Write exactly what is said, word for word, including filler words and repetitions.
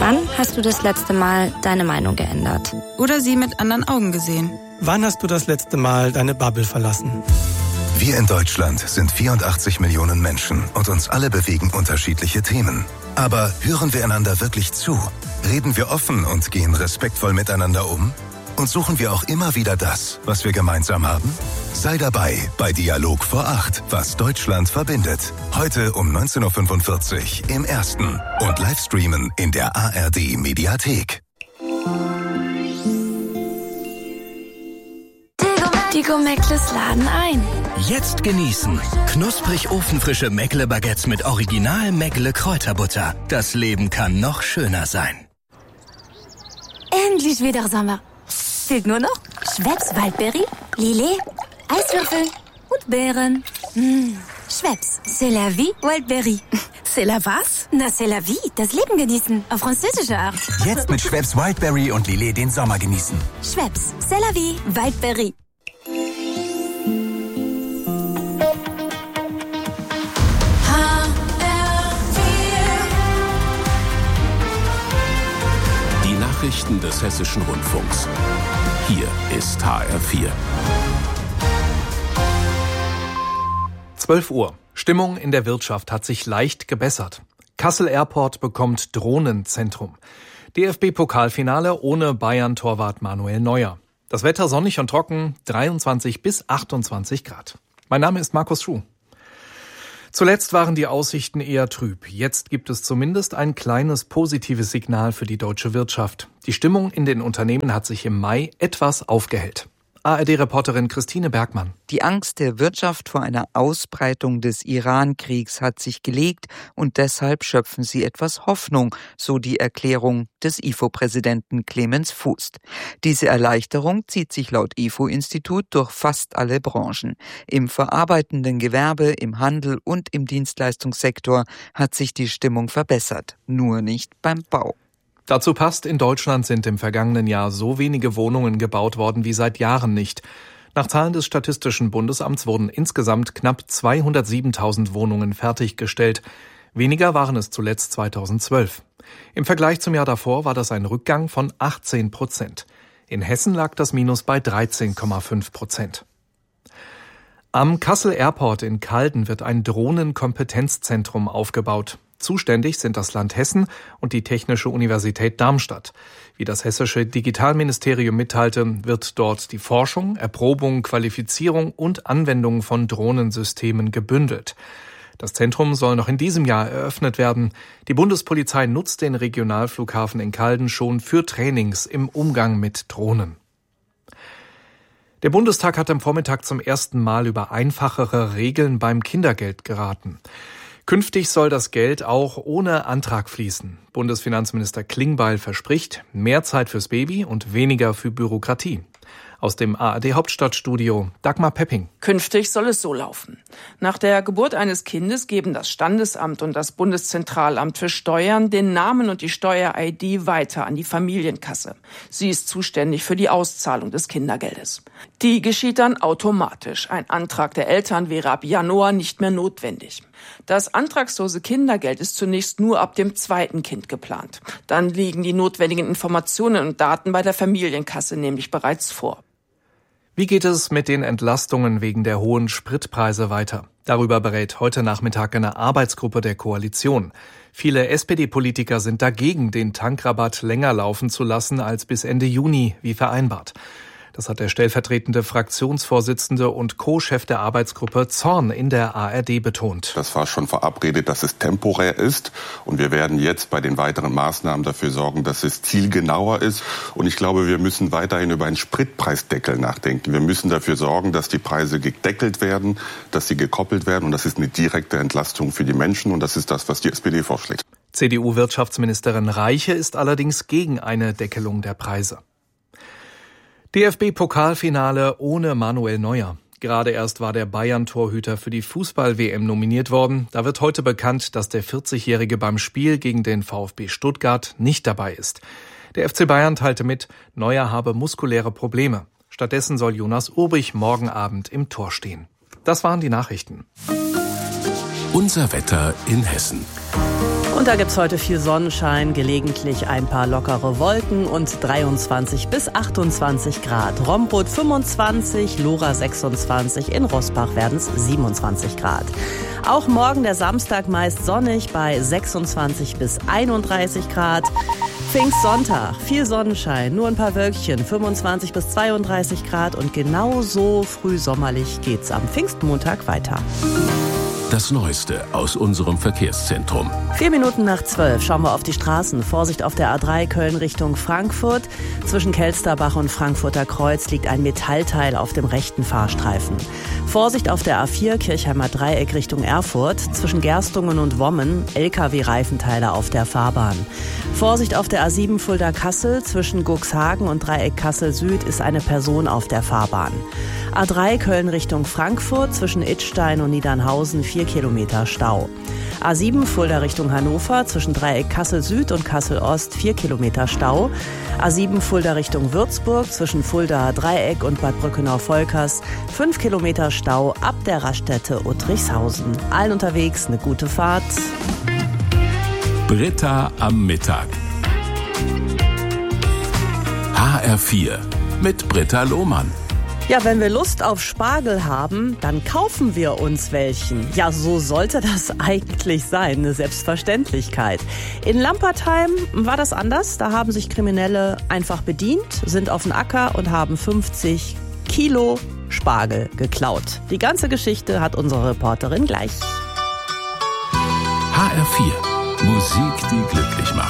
Wann hast du das letzte Mal deine Meinung geändert? Oder sie mit anderen Augen gesehen? Wann hast du das letzte Mal deine Bubble verlassen? Wir in Deutschland sind vierundachtzig Millionen Menschen und uns alle bewegen unterschiedliche Themen. Aber hören wir einander wirklich zu? Reden wir offen und gehen respektvoll miteinander um? Und suchen wir auch immer wieder das, was wir gemeinsam haben? Sei dabei bei Dialog vor acht, was Deutschland verbindet. Heute um neunzehn Uhr fünfundvierzig im Ersten und Livestreamen in der A R D-Mediathek. Die Gomeckles laden ein. Jetzt genießen. Knusprig ofenfrische Meckle-Baguettes mit Original Meckle-Kräuterbutter. Das Leben kann noch schöner sein. Endlich wieder Sommer. Fehlt nur noch Schweppes Waldbeere, Lillet, Eiswürfel und Beeren. Mmh. Schweppes, c'est la vie, Waldbeere. C'est la was? Na, c'est la vie, das Leben genießen. Auf französische Art. Jetzt mit Schweppes Wildberry und Lillet den Sommer genießen. Schweppes, c'est la vie, Waldbeere. Nachrichten des Hessischen Rundfunks. Hier ist H R vier. zwölf Uhr. Stimmung in der Wirtschaft hat sich leicht gebessert. Kassel Airport bekommt Drohnenzentrum. D F B-Pokalfinale ohne Bayern-Torwart Manuel Neuer. Das Wetter sonnig und trocken, dreiundzwanzig bis achtundzwanzig Grad. Mein Name ist Markus Schuh. Zuletzt waren die Aussichten eher trüb. Jetzt gibt es zumindest ein kleines positives Signal für die deutsche Wirtschaft. Die Stimmung in den Unternehmen hat sich im Mai etwas aufgehellt. A R D-Reporterin Christine Bergmann. Die Angst der Wirtschaft vor einer Ausbreitung des Iran-Kriegs hat sich gelegt und deshalb schöpfen sie etwas Hoffnung, so die Erklärung des I F O-Präsidenten Clemens Fußt. Diese Erleichterung zieht sich laut I F O-Institut durch fast alle Branchen. Im verarbeitenden Gewerbe, im Handel und im Dienstleistungssektor hat sich die Stimmung verbessert, nur nicht beim Bau. Dazu passt, in Deutschland sind im vergangenen Jahr so wenige Wohnungen gebaut worden wie seit Jahren nicht. Nach Zahlen des Statistischen Bundesamts wurden insgesamt knapp zweihundertsiebentausend Wohnungen fertiggestellt. Weniger waren es zuletzt zweitausendzwölf. Im Vergleich zum Jahr davor war das ein Rückgang von achtzehn Prozent. In Hessen lag das Minus bei dreizehn Komma fünf Prozent. Am Kassel Airport in Calden wird ein Drohnenkompetenzzentrum aufgebaut. Zuständig sind das Land Hessen und die Technische Universität Darmstadt. Wie das hessische Digitalministerium mitteilte, wird dort die Forschung, Erprobung, Qualifizierung und Anwendung von Drohnensystemen gebündelt. Das Zentrum soll noch in diesem Jahr eröffnet werden. Die Bundespolizei nutzt den Regionalflughafen in Calden schon für Trainings im Umgang mit Drohnen. Der Bundestag hat am Vormittag zum ersten Mal über einfachere Regeln beim Kindergeld geraten. Künftig soll das Geld auch ohne Antrag fließen. Bundesfinanzminister Klingbeil verspricht mehr Zeit fürs Baby und weniger für Bürokratie. Aus dem A R D-Hauptstadtstudio Dagmar Pepping. Künftig soll es so laufen. Nach der Geburt eines Kindes geben das Standesamt und das Bundeszentralamt für Steuern den Namen und die Steuer-I D weiter an die Familienkasse. Sie ist zuständig für die Auszahlung des Kindergeldes. Die geschieht dann automatisch. Ein Antrag der Eltern wäre ab Januar nicht mehr notwendig. Das antragslose Kindergeld ist zunächst nur ab dem zweiten Kind geplant. Dann liegen die notwendigen Informationen und Daten bei der Familienkasse nämlich bereits vor. Wie geht es mit den Entlastungen wegen der hohen Spritpreise weiter? Darüber berät heute Nachmittag eine Arbeitsgruppe der Koalition. Viele S P D-Politiker sind dagegen, den Tankrabatt länger laufen zu lassen als bis Ende Juni, wie vereinbart. Das hat der stellvertretende Fraktionsvorsitzende und Co-Chef der Arbeitsgruppe Zorn in der A R D betont. Das war schon verabredet, dass es temporär ist. Und wir werden jetzt bei den weiteren Maßnahmen dafür sorgen, dass es zielgenauer ist. Und ich glaube, wir müssen weiterhin über einen Spritpreisdeckel nachdenken. Wir müssen dafür sorgen, dass die Preise gedeckelt werden, dass sie gekoppelt werden. Und das ist eine direkte Entlastung für die Menschen. Und das ist das, was die S P D vorschlägt. C D U-Wirtschaftsministerin Reiche ist allerdings gegen eine Deckelung der Preise. D F B-Pokalfinale ohne Manuel Neuer. Gerade erst war der Bayern-Torhüter für die Fußball-W M nominiert worden. Da wird heute bekannt, dass der vierzigjährige beim Spiel gegen den VfB Stuttgart nicht dabei ist. Der F C Bayern teilte mit, Neuer habe muskuläre Probleme. Stattdessen soll Jonas Urbich morgen Abend im Tor stehen. Das waren die Nachrichten. Unser Wetter in Hessen. Und da gibt's heute viel Sonnenschein, gelegentlich ein paar lockere Wolken und dreiundzwanzig bis achtundzwanzig Grad. Rombrod fünfundzwanzig, Lora sechsundzwanzig, in Rossbach werden's siebenundzwanzig Grad. Auch morgen der Samstag meist sonnig bei sechsundzwanzig bis einunddreißig Grad. Pfingstsonntag, viel Sonnenschein, nur ein paar Wölkchen, fünfundzwanzig bis zweiunddreißig Grad und genauso frühsommerlich geht's am Pfingstmontag weiter. Das Neueste aus unserem Verkehrszentrum. Vier Minuten nach zwölf schauen wir auf die Straßen. Vorsicht auf der A drei Köln Richtung Frankfurt. Zwischen Kelsterbach und Frankfurter Kreuz liegt ein Metallteil auf dem rechten Fahrstreifen. Vorsicht auf der A vier Kirchheimer Dreieck Richtung Erfurt. Zwischen Gerstungen und Wommen L K W-Reifenteile auf der Fahrbahn. Vorsicht auf der A sieben Fulda-Kassel. Zwischen Guxhagen und Dreieck Kassel Süd ist eine Person auf der Fahrbahn. A drei Köln Richtung Frankfurt. Zwischen Idstein und Niedernhausen vier Kilometer Stau. A sieben Fulda Richtung Hannover, zwischen Dreieck Kassel Süd und Kassel Ost vier Kilometer Stau. A sieben Fulda Richtung Würzburg, zwischen Fulda Dreieck und Bad Brückenau-Volkers fünf Kilometer Stau ab der Raststätte Uttrichshausen. Allen unterwegs eine gute Fahrt. Britta am Mittag. H R vier mit Britta Lohmann. Ja, wenn wir Lust auf Spargel haben, dann kaufen wir uns welchen. Ja, so sollte das eigentlich sein, eine Selbstverständlichkeit. In Lampertheim war das anders. Da haben sich Kriminelle einfach bedient, sind auf den Acker und haben fünfzig Kilo Spargel geklaut. Die ganze Geschichte hat unsere Reporterin gleich. H R vier. Musik, die glücklich macht.